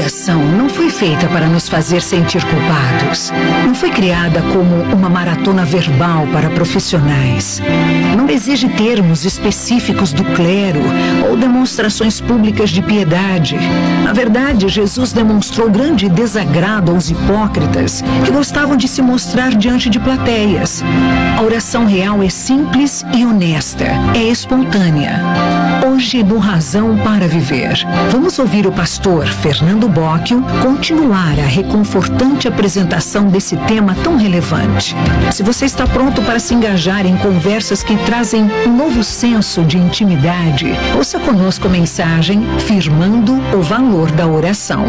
oração não foi feita para nos fazer sentir culpados. Não foi criada como uma maratona verbal para profissionais. Não exige termos específicos do clero ou demonstrações públicas de piedade. Na verdade, Jesus demonstrou grande desagrado aos hipócritas que gostavam de se mostrar diante de plateias. A oração real é simples e honesta. É espontânea. Hoje, no Razão para Viver, vamos ouvir o pastor Fernando Bocchio continuar a reconfortante apresentação desse tema tão relevante. Se você está pronto para se engajar em conversas que trazem um novo senso de intimidade, ouça conosco a mensagem Firmando o Valor da Oração.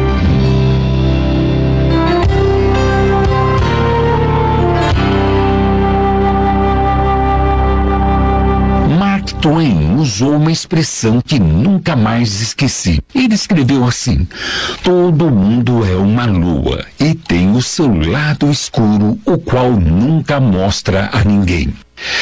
Mark Twain usou uma expressão que nunca mais esqueci. Ele escreveu assim: todo mundo é uma lua e tem o seu lado escuro, o qual nunca mostra a ninguém.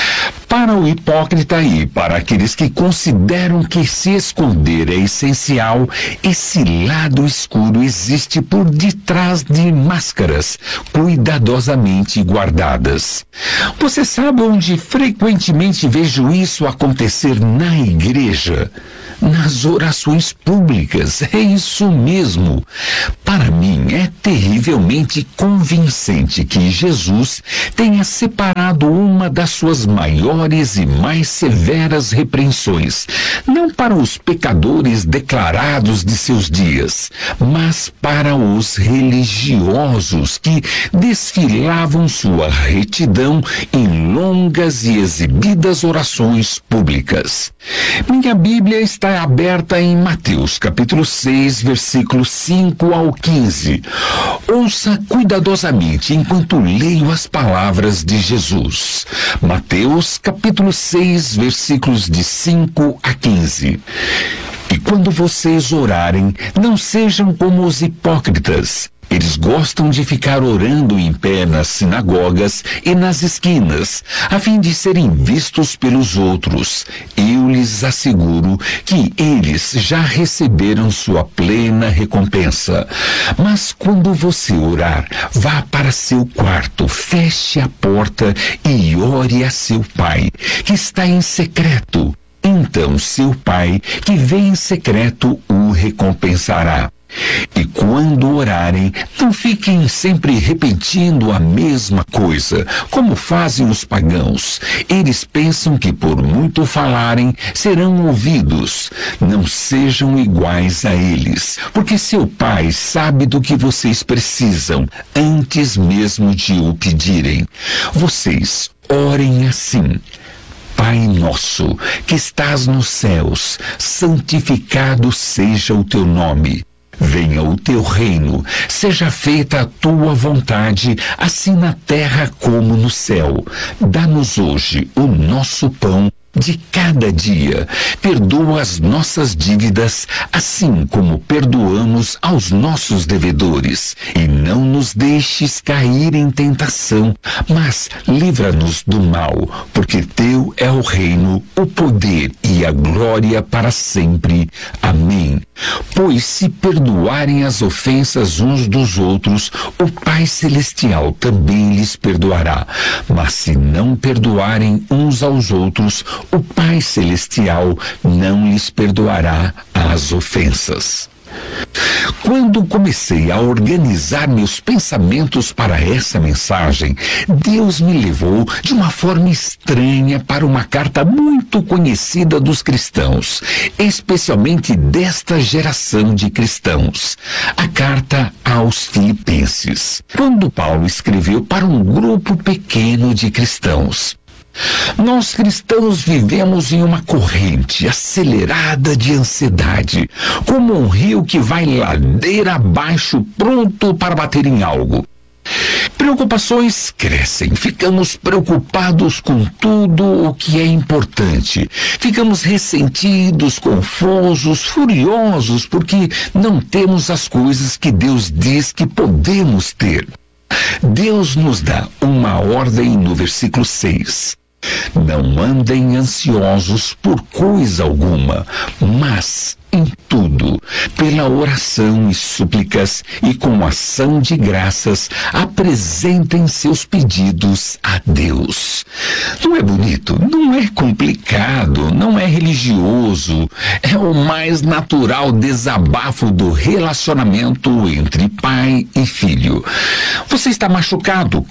Para o hipócrita e para aqueles que consideram que se esconder é essencial, esse lado escuro existe por detrás de máscaras cuidadosamente guardadas. Você sabe onde frequentemente vejo isso acontecer na igreja? Nas orações públicas, é isso mesmo. Para mim, é terrivelmente convincente que Jesus tenha separado uma das suas maiores e mais severas repreensões, não para os pecadores declarados de seus dias, mas para os religiosos que desfilavam sua retidão em longas e exibidas orações públicas. Minha Bíblia está aberta em Mateus, capítulo 6, versículos 5 ao 15. Ouça cuidadosamente enquanto leio as palavras de Jesus. Mateus, capítulo 6, versículos de 5 a 15. E quando vocês orarem, não sejam como os hipócritas. Eles gostam de ficar orando em pé nas sinagogas e nas esquinas, a fim de serem vistos pelos outros. Eu lhes asseguro que eles já receberam sua plena recompensa. Mas quando você orar, vá para seu quarto, feche a porta e ore a seu Pai, que está em secreto. Então seu Pai, que vê em secreto, o recompensará. E quando orarem, não fiquem sempre repetindo a mesma coisa, como fazem os pagãos. Eles pensam que por muito falarem, serão ouvidos. Não sejam iguais a eles, porque seu Pai sabe do que vocês precisam, antes mesmo de o pedirem. Vocês orem assim: Pai nosso, que estás nos céus, santificado seja o teu nome. Venha o teu reino, seja feita a tua vontade, assim na terra como no céu. Dá-nos hoje o nosso pão de cada dia. Perdoa as nossas dívidas, assim como perdoamos aos nossos devedores. E não nos deixes cair em tentação, mas livra-nos do mal, porque teu é o reino, o poder e a glória para sempre. Amém. Pois se perdoarem as ofensas uns dos outros, o Pai Celestial também lhes perdoará. Mas se não perdoarem uns aos outros, o Pai Celestial não lhes perdoará as ofensas. Quando comecei a organizar meus pensamentos para essa mensagem, Deus me levou de uma forma estranha para uma carta muito conhecida dos cristãos, especialmente desta geração de cristãos, a carta aos Filipenses, quando Paulo escreveu para um grupo pequeno de cristãos. Nós cristãos vivemos em uma corrente acelerada de ansiedade, como um rio que vai ladeira abaixo pronto para bater em algo. Preocupações crescem, ficamos preocupados com tudo o que é importante. Ficamos ressentidos, confusos, furiosos porque não temos as coisas que Deus diz que podemos ter. Deus nos dá uma ordem no versículo 6. Não andem ansiosos por coisa alguma, mas em tudo, pela oração e súplicas e com ação de graças, apresentem seus pedidos a Deus. Não é bonito? Não é complicado, não é religioso. É o mais natural desabafo do relacionamento entre pai e filho. Você está machucado?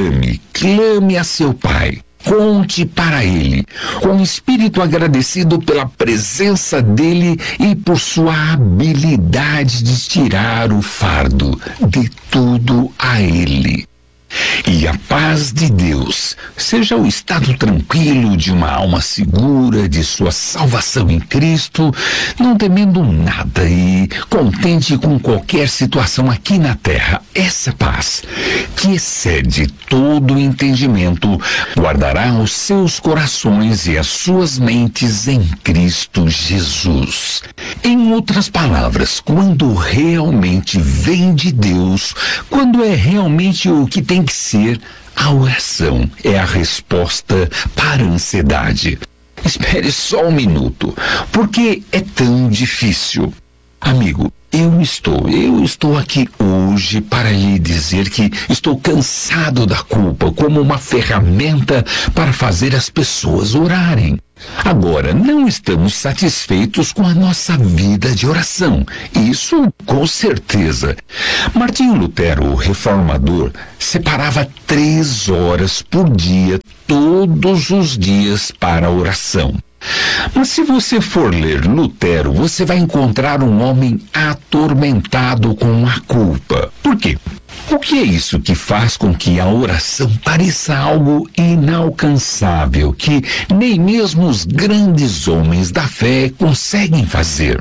Clame a seu pai. Conte para ele, com espírito agradecido pela presença dele e por sua habilidade de tirar o fardo de tudo a ele. E a paz de Deus seja o estado tranquilo de uma alma segura de sua salvação em Cristo, não temendo nada e contente com qualquer situação aqui na terra. Essa paz, que excede todo o entendimento, guardará os seus corações e as suas mentes em Cristo Jesus. Em outras palavras, quando realmente vem de Deus, quando é realmente o que tem que ser, a oração é a resposta para a ansiedade. Espere só um minuto, porque é tão difícil. Amigo, eu estou aqui hoje para lhe dizer que estou cansado da culpa como uma ferramenta para fazer as pessoas orarem. Agora, não estamos satisfeitos com a nossa vida de oração. Isso com certeza. Martinho Lutero, o reformador, separava 3 horas por dia, todos os dias, para a oração. Mas se você for ler Lutero, você vai encontrar um homem atormentado com a culpa. Por quê? O que é isso que faz com que a oração pareça algo inalcançável, que nem mesmo os grandes homens da fé conseguem fazer?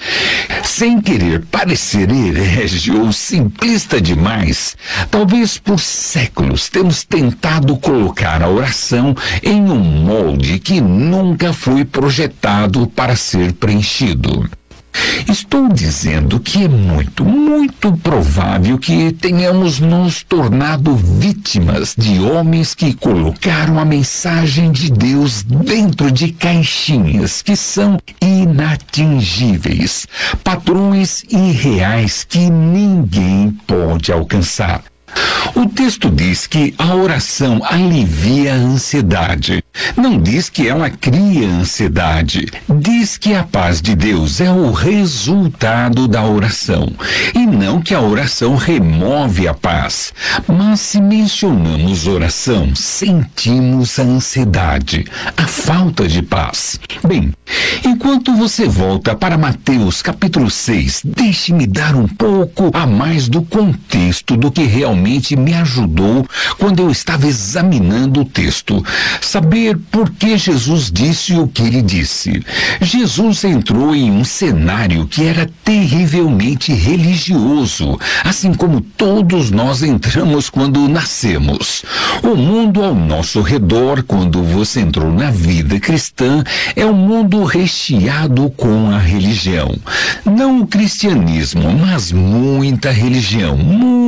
Sem querer parecer herege ou simplista demais, talvez por séculos temos tentado colocar a oração em um molde que nunca foi projetado para ser preenchido. Estou dizendo que é muito provável que tenhamos nos tornado vítimas de homens que colocaram a mensagem de Deus dentro de caixinhas que são inatingíveis, padrões irreais que ninguém pode alcançar. O texto diz que a oração alivia a ansiedade. Não diz que ela cria ansiedade. Diz que a paz de Deus é o resultado da oração. E não que a oração remove a paz. Mas se mencionamos oração, sentimos a ansiedade, a falta de paz. Bem, enquanto você volta para Mateus capítulo 6, deixe-me dar um pouco a mais do contexto do que realmente me ajudou quando eu estava examinando o texto. Saber por que Jesus disse o que ele disse. Jesus entrou em um cenário que era terrivelmente religioso, assim como todos nós entramos quando nascemos. O mundo ao nosso redor, quando você entrou na vida cristã, é um mundo recheado com a religião. Não o cristianismo, mas muita religião.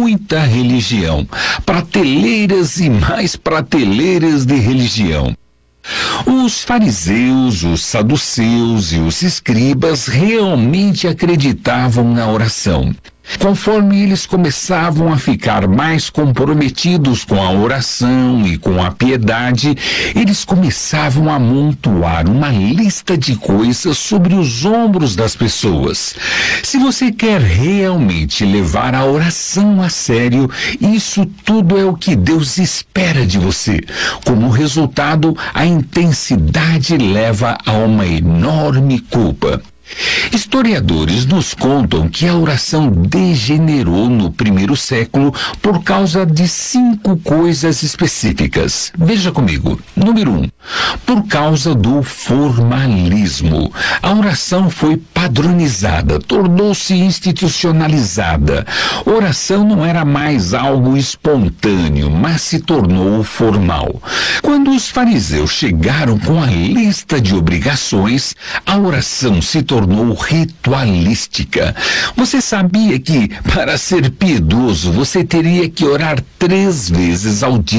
Prateleiras e mais prateleiras de religião. Os fariseus, os saduceus e os escribas realmente acreditavam na oração. Conforme eles começavam a ficar mais comprometidos com a oração e com a piedade, eles começavam a amontoar uma lista de coisas sobre os ombros das pessoas. Se você quer realmente levar a oração a sério, isso tudo é o que Deus espera de você. Como resultado, a intensidade leva a uma enorme culpa. Historiadores nos contam que a oração degenerou no primeiro século por causa de 5 coisas específicas. Veja comigo. Número 1. Por causa do formalismo. A oração foi padronizada, tornou-se institucionalizada. Oração não era mais algo espontâneo, mas se tornou formal. Quando os fariseus chegaram com a lista de obrigações, a oração se tornou ritualística. Você sabia que, para ser piedoso, você teria que orar 3 vezes ao dia,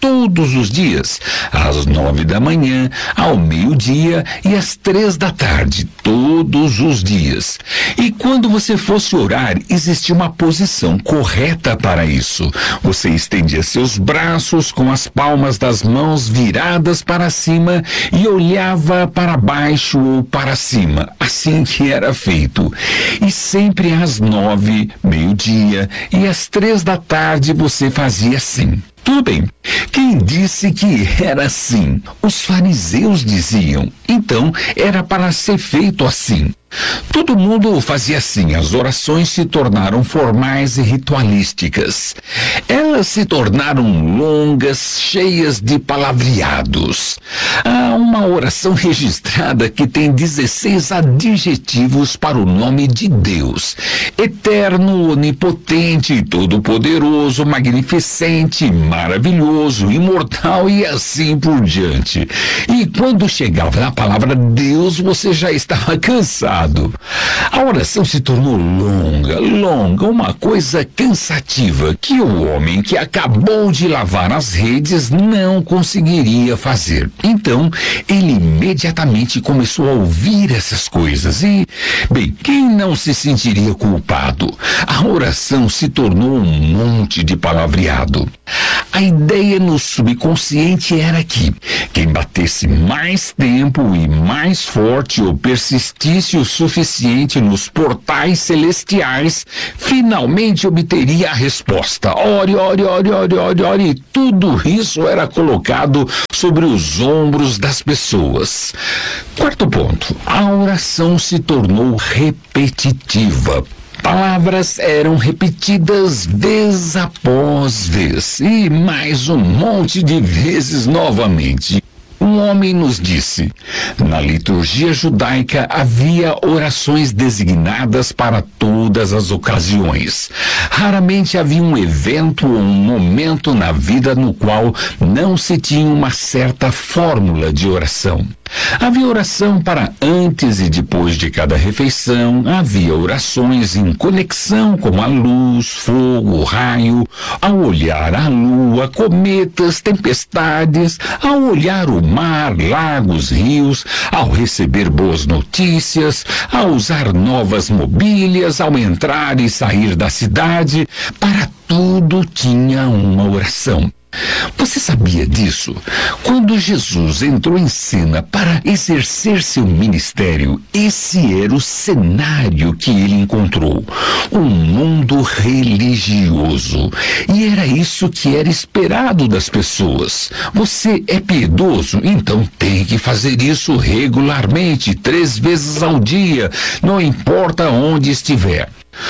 todos os dias, às 9 da manhã, ao meio-dia e às 3 da tarde, todos os dias. E quando você fosse orar, existia uma posição correta para isso. Você estendia seus braços com as palmas das mãos viradas para cima e olhava para baixo ou para cima, assim que era feito. E sempre às 9, meio-dia e às 3 da tarde você fazia assim. Tudo bem. Quem disse que era assim? Os fariseus diziam. Então, era para ser feito assim. Todo mundo fazia assim. As orações se tornaram formais e ritualísticas. Elas se tornaram longas, cheias de palavreados. Há uma oração registrada que tem 16 adjetivos para o nome de Deus: eterno, onipotente, todo-poderoso, magnificente, maravilhoso, imortal e assim por diante. E quando chegava na palavra Deus, você já estava cansado. A oração se tornou longa, uma coisa cansativa que o homem que acabou de lavar as redes não conseguiria fazer. Então, ele imediatamente começou a ouvir essas coisas e, bem, quem não se sentiria culpado? A oração se tornou um monte de palavreado. A ideia no subconsciente era que quem batesse mais tempo e mais forte ou persistisse o suficiente nos portais celestiais, finalmente obteria a resposta. Ore, ore, ore, ore, ore, ore. E tudo isso era colocado sobre os ombros das pessoas. Quarto ponto. A oração se tornou repetitiva. Palavras eram repetidas vez após vez, e mais um monte de vezes novamente. Um homem nos disse: na liturgia judaica havia orações designadas para todas as ocasiões. Raramente havia um evento ou um momento na vida no qual não se tinha uma certa fórmula de oração. Havia oração para antes e depois de cada refeição, havia orações em conexão com a luz, fogo, raio, ao olhar a lua, cometas, tempestades, ao olhar o mar, lagos, rios, ao receber boas notícias, ao usar novas mobílias, ao entrar e sair da cidade. Para tudo tinha uma oração. Você sabia disso? Quando Jesus entrou em cena para exercer seu ministério, esse era o cenário que ele encontrou. Um mundo religioso. E era isso que era esperado das pessoas. Você é piedoso? Então tem que fazer isso regularmente, 3 vezes ao dia, não importa onde estiver.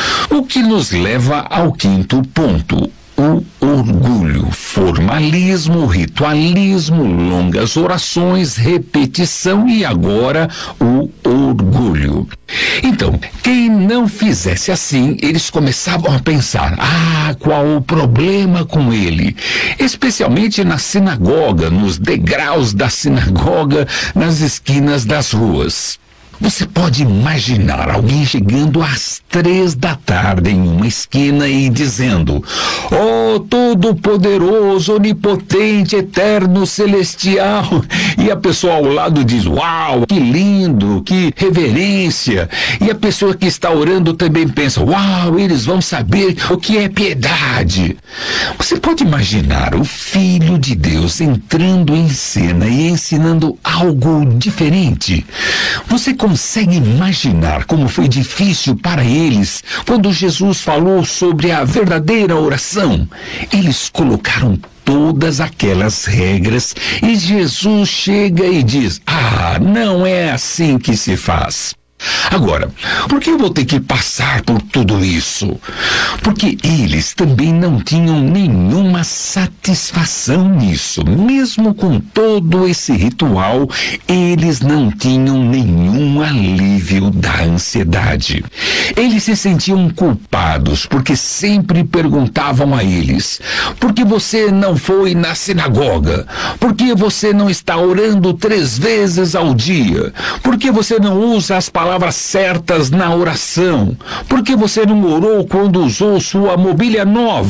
O que nos leva ao quinto ponto: o orgulho, formalismo, ritualismo, longas orações, repetição e agora o orgulho. Então, quem não fizesse assim, eles começavam a pensar: qual o problema com ele? Especialmente na sinagoga, nos degraus da sinagoga, nas esquinas das ruas. Você pode imaginar alguém chegando às 3 da tarde em uma esquina e dizendo: "Oh, todo-poderoso, onipotente, eterno, celestial." E a pessoa ao lado diz: "Uau, que lindo, que reverência." E a pessoa que está orando também pensa: "Uau, eles vão saber o que é piedade." Você pode imaginar o Filho de Deus entrando em cena e ensinando algo diferente? Você consegue imaginar como foi difícil para eles quando Jesus falou sobre a verdadeira oração? Eles colocaram todas aquelas regras e Jesus chega e diz: não é assim que se faz. Agora, por que eu vou ter que passar por tudo isso? Porque eles também não tinham nenhuma satisfação nisso. Mesmo com todo esse ritual, eles não tinham nenhum alívio da ansiedade. Eles se sentiam culpados porque sempre perguntavam a eles: por que você não foi na sinagoga? Por que você não está orando 3 vezes ao dia? Por que você não usa as palavras certas na oração? Por que você não orou quando usou sua mobília nova?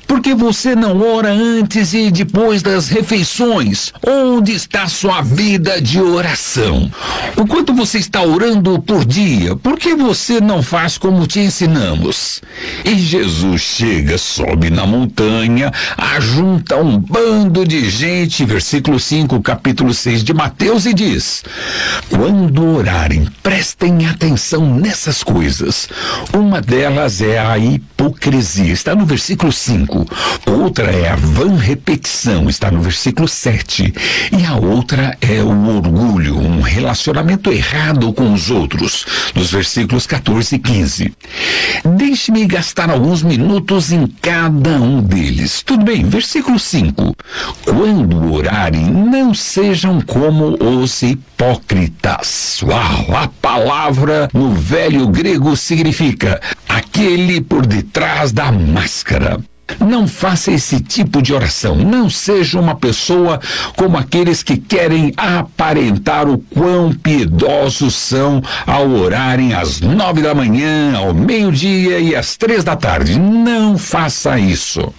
Por que você não ora antes e depois das refeições? Onde está sua vida de oração? O quanto você está orando por dia? Por que você não faz como te ensinamos? E Jesus chega, sobe na montanha, ajunta um bando de gente, versículo 5, capítulo 6 de Mateus, e diz: quando orarem, prestem atenção nessas coisas. Uma delas é a hipocrisia, está no versículo 5. Outra é a vã repetição, está no versículo 7. E a outra é o orgulho, um relacionamento errado com os outros, nos versículos 14 e 15. Deixe-me gastar alguns minutos em cada um deles. Tudo bem, versículo 5. Quando orarem, não sejam como os hipócritas. Uau, a palavra no velho grego significa aquele por detrás da máscara. Não faça esse tipo de oração. Não seja uma pessoa como aqueles que querem aparentar o quão piedosos são ao orarem às 9 da manhã, ao meio-dia e às 3 da tarde. Não faça isso.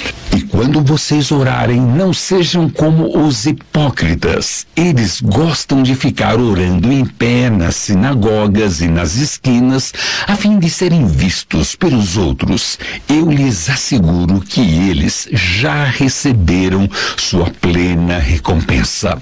E quando vocês orarem, não sejam como os hipócritas. Eles gostam de ficar orando em pé nas sinagogas e nas esquinas, a fim de serem vistos pelos outros. Eu lhes asseguro que eles já receberam sua plena recompensa.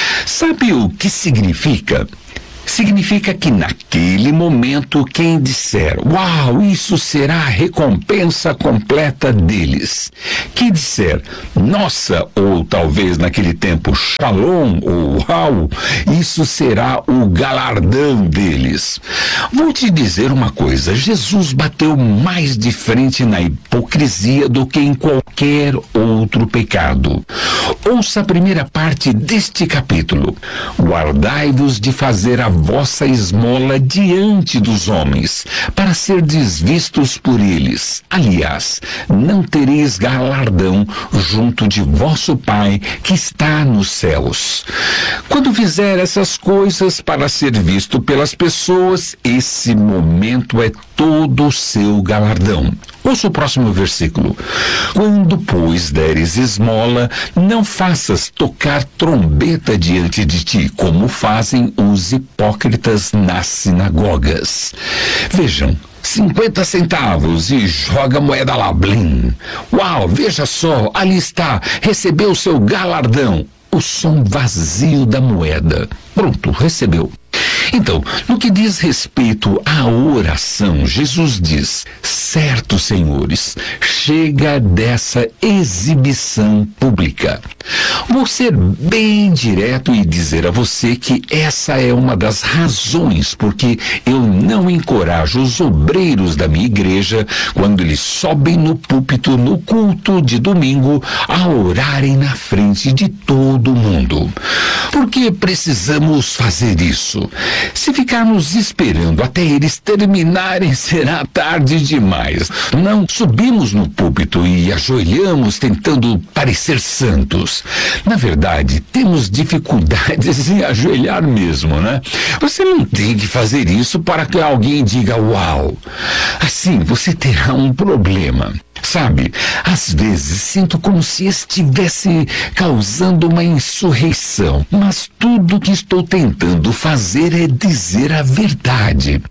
Sabe o que significa? Significa que naquele momento quem disser, uau, isso será a recompensa completa deles. Quem disser, nossa, ou talvez naquele tempo, shalom, ou uau, isso será o galardão deles. Vou te dizer uma coisa, Jesus bateu mais de frente na hipocrisia do que em qualquer outro pecado. Ouça a primeira parte deste capítulo. Guardai-vos de fazer a vossa esmola diante dos homens, para serdes vistos por eles. Aliás, não tereis galardão junto de vosso Pai que está nos céus. Quando fizer essas coisas para ser visto pelas pessoas, esse momento é todo o seu galardão. Ouça o próximo versículo. Quando, pois, deres esmola, não faças tocar trombeta diante de ti, como fazem os hipócritas nas sinagogas. Vejam, 50 centavos e joga a moeda lá, blim. Uau, veja só, ali está, recebeu o seu galardão. O som vazio da moeda. Pronto, recebeu. Então, no que diz respeito à oração, Jesus diz, certo, senhores, chega dessa exibição pública. Vou ser bem direto e dizer a você que essa é uma das razões porque eu não encorajo os obreiros da minha igreja, quando eles sobem no púlpito no culto de domingo, a orarem na frente de todo mundo. Por que precisamos fazer isso? Se ficarmos esperando até eles terminarem, será tarde demais. Não subimos no púlpito e ajoelhamos tentando parecer santos. Na verdade, temos dificuldades em ajoelhar mesmo, né? Você não tem que fazer isso para que alguém diga uau. Assim, você terá um problema. Sabe, às vezes sinto como se estivesse causando uma insurreição, mas tudo que estou tentando fazer é dizer a verdade.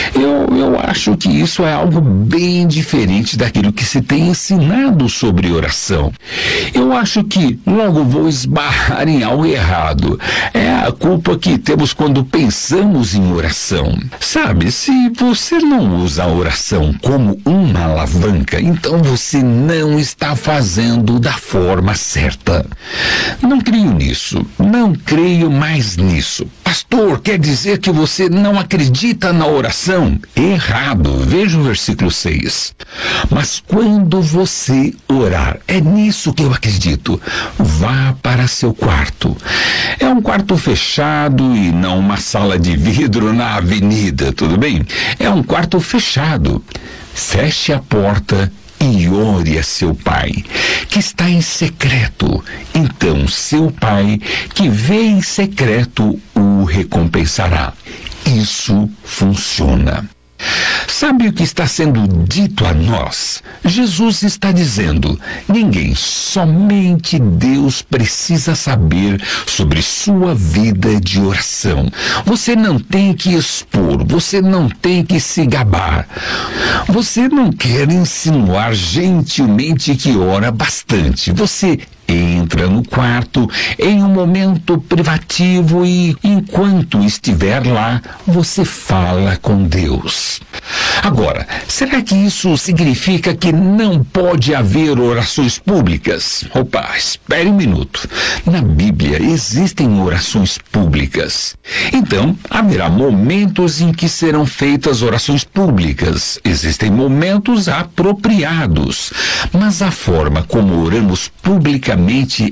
Eu acho que isso é algo bem diferente daquilo que se tem ensinado sobre oração. Eu acho que logo vou esbarrar em algo errado. É a culpa que temos quando pensamos em oração. Sabe, se você não usa a oração como uma alavanca, então você não está fazendo da forma certa. Não creio nisso. Não creio mais nisso. Pastor, quer dizer que você não acredita na oração? Errado. Veja o versículo 6. Mas quando você orar, é nisso que eu acredito. Vá para seu quarto. É um quarto fechado e não uma sala de vidro na avenida, tudo bem? É um quarto fechado. Feche a porta e ore a seu pai, que está em secreto. Então seu pai, que vê em secreto, o recompensará. Isso funciona. Sabe o que está sendo dito a nós? Jesus está dizendo: ninguém, somente Deus precisa saber sobre sua vida de oração. Você não tem que expor, você não tem que se gabar. Você não quer insinuar gentilmente que ora bastante. Você entra no quarto em um momento privativo e, enquanto estiver lá, você fala com Deus. Agora, será que isso significa que não pode haver orações públicas? Opa, espere um minuto. Na Bíblia existem orações públicas. Então, haverá momentos em que serão feitas orações públicas. Existem momentos apropriados. Mas a forma como oramos publicamente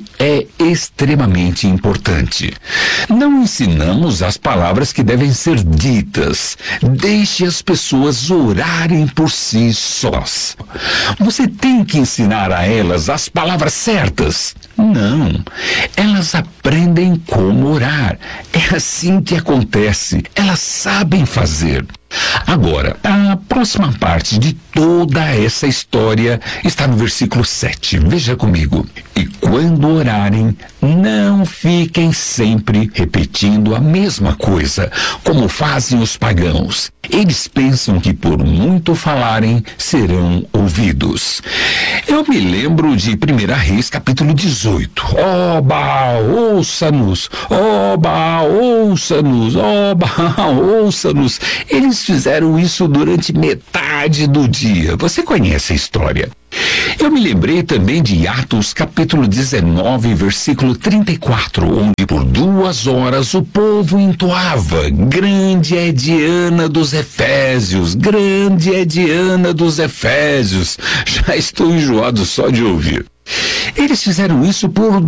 é extremamente importante. Não ensinamos as palavras que devem ser ditas. Deixe as pessoas orarem por si sós. Você tem que ensinar a elas as palavras certas. Não. Elas aprendem como orar. É assim que acontece. Elas sabem fazer. Agora, a próxima parte de toda essa história está no versículo 7. Veja comigo. E quando orarem, não fiquem sempre repetindo a mesma coisa, como fazem os pagãos. Eles pensam que por muito falarem, serão ouvidos. Eu me lembro de 1 Reis, capítulo 18. Ó Baal, ouça-nos! Ó Baal, ouça-nos! Ó Baal, ouça-nos! Eles fizeram isso durante metade do dia. Você conhece a história. Eu me lembrei também de Atos capítulo 19, versículo 34, onde por 2 horas o povo entoava: grande é Diana dos Efésios, grande é Diana dos Efésios. Já estou enjoado só de ouvir. Eles fizeram isso por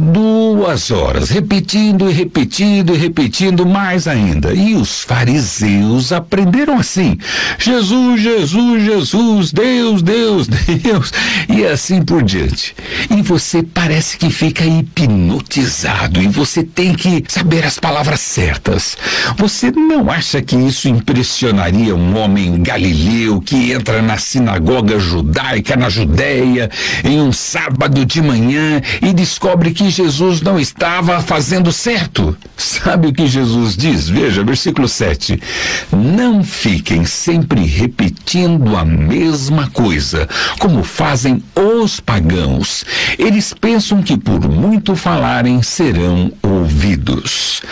2 horas, repetindo e repetindo e repetindo mais ainda. E os fariseus aprenderam assim: Jesus, Jesus, Jesus, Deus, Deus, Deus, e assim por diante. E você parece que fica hipnotizado e você tem que saber as palavras certas. Você não acha que isso impressionaria um homem galileu que entra na sinagoga judaica na Judéia em um sábado de manhã e descobre que Jesus não estava fazendo certo? Sabe o que Jesus diz? Veja, versículo 7. Não fiquem sempre repetindo a mesma coisa, como fazem os pagãos. Eles pensam que por muito falarem serão ouvidos.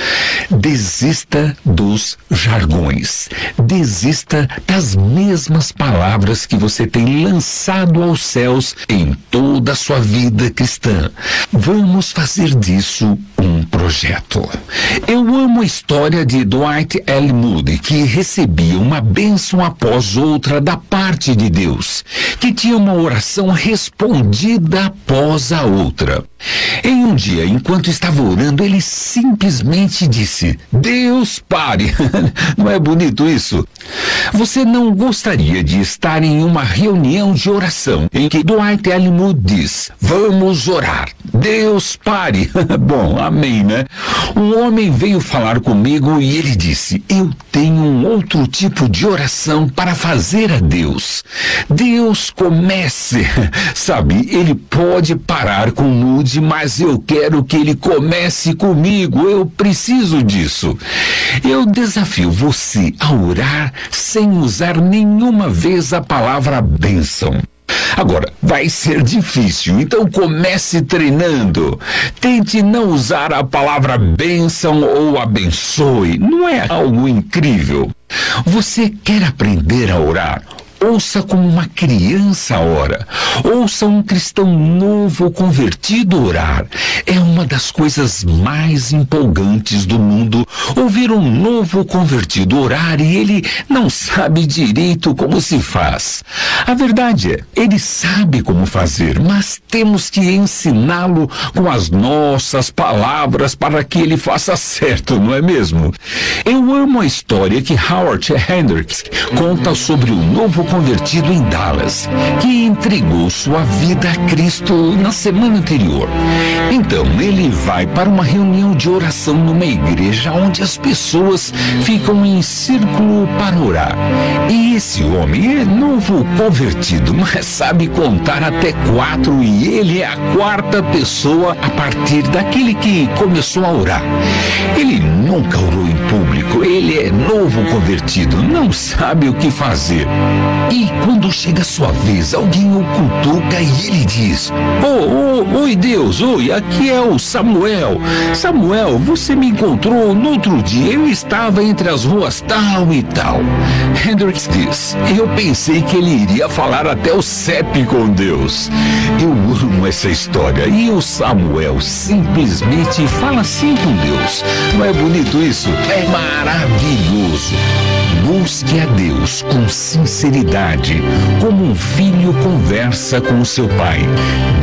Desista dos jargões. Desista das mesmas palavras que você tem lançado aos céus em toda a sua vida cristã. Vamos fazer disso um projeto. Eu amo a história de Dwight L. Moody, que recebia uma bênção após outra da parte de Deus, que tinha uma oração respondida após a outra. Em um dia, enquanto estava orando, ele simplesmente disse: Deus, pare! Não é bonito isso? Você não gostaria de estar em uma reunião de oração em que Dwight L. Moody diz: vamos orar. Deus, pare! Bom, amém, né? Um homem veio falar comigo e ele disse: eu tenho um outro tipo de oração para fazer a Deus. Deus, comece. Sabe, ele pode parar com Moody, mas eu quero que ele comece comigo. Eu preciso disso. Eu desafio você a orar sem usar nenhuma vez a palavra bênção. Agora, vai ser difícil, então comece treinando. Tente não usar a palavra bênção ou abençoe. Não é algo incrível? Você quer aprender a orar? Ouça como uma criança ora. Ouça um cristão novo convertido orar. É uma das coisas mais empolgantes do mundo, ouvir um novo convertido orar e ele não sabe direito como se faz. A verdade é, ele sabe como fazer, mas temos que ensiná-lo com as nossas palavras para que ele faça certo, não é mesmo? Eu amo a história que Howard Hendricks conta sobre o novo convertido em Dallas, que entregou sua vida a Cristo na semana anterior. Então ele vai para uma reunião de oração numa igreja onde as pessoas ficam em círculo para orar. E esse homem é novo convertido, mas sabe contar até 4 e ele é a 4ª pessoa a partir daquele que começou a orar. Ele nunca orou em público, ele é novo convertido, não sabe o que fazer. E quando chega a sua vez, alguém o cutuca e ele diz: Oi Deus, oi, aqui é o Samuel. Samuel, você me encontrou no outro dia, eu estava entre as ruas tal e tal. Hendricks diz: eu pensei que ele iria falar até o CEP com Deus. Eu amo essa história. E o Samuel simplesmente fala assim com Deus. Não é bonito isso? É maravilhoso. Busque a Deus com sinceridade, como um filho conversa com seu pai.